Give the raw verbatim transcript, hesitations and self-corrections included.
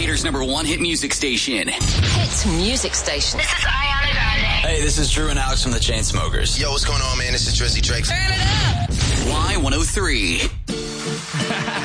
Decatur's number one hit music station. Hit music station. This is Ariana Grande. Hey, this is Drew and Alex from the Chainsmokers. Yo, what's going on, man? This is Drizzy Drake. Turn it up. Y one oh three.